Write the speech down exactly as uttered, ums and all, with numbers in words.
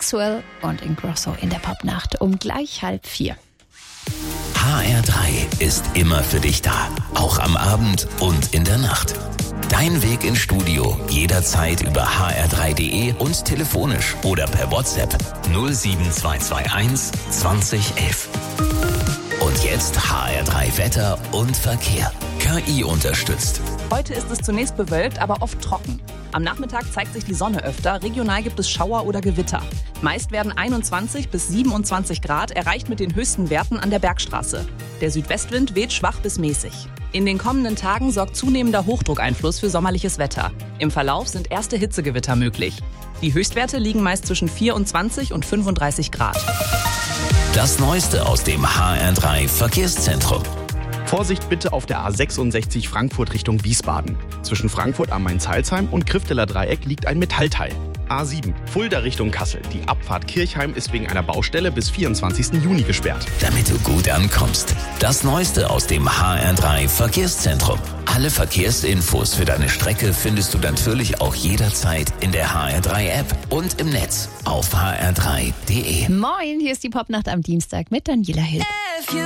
Maxwell und Ingrosso in der Popnacht um gleich halb vier. H R drei ist immer für dich da, auch am Abend und in der Nacht. Dein Weg ins Studio jederzeit über h r drei punkt d e und telefonisch oder per WhatsApp null sieben zwei zwei eins zwanzig elf. Und jetzt H R drei Wetter und Verkehr. K I unterstützt. Heute ist es zunächst bewölkt, aber oft trocken. Am Nachmittag zeigt sich die Sonne öfter. Regional gibt es Schauer oder Gewitter. Meist werden einundzwanzig bis siebenundzwanzig Grad erreicht mit den höchsten Werten an der Bergstraße. Der Südwestwind weht schwach bis mäßig. In den kommenden Tagen sorgt zunehmender Hochdruckeinfluss für sommerliches Wetter. Im Verlauf sind erste Hitzegewitter möglich. Die Höchstwerte liegen meist zwischen vierundzwanzig und fünfunddreißig Grad. Das Neueste aus dem H R drei Verkehrszentrum. Vorsicht bitte auf der A sechsundsechzig Frankfurt Richtung Wiesbaden. Zwischen Frankfurt am Main-Salzheim und Krifteler Dreieck liegt ein Metallteil. A sieben Fulda Richtung Kassel. Die Abfahrt Kirchheim ist wegen einer Baustelle bis vierundzwanzigsten Juni gesperrt. Damit du gut ankommst. Das Neueste aus dem H R drei Verkehrszentrum. Alle Verkehrsinfos für deine Strecke findest du natürlich auch jederzeit in der H R drei App und im Netz auf h r drei punkt d e. Moin, hier ist die Popnacht am Dienstag mit Daniela Hilb.